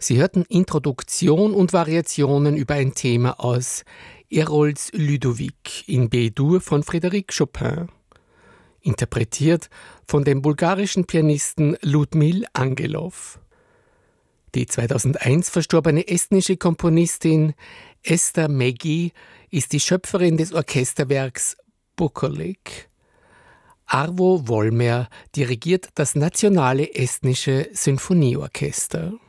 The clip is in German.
Sie hörten Introduktion und Variationen über ein Thema aus Hérolds Ludovic in B-Dur von Frédéric Chopin, interpretiert von dem bulgarischen Pianisten Ludmil Angelov. Die 2001 verstorbene estnische Komponistin Ester Megi ist die Schöpferin des Orchesterwerks Bukolik. Arvo Volmer dirigiert das nationale estnische Sinfonieorchester.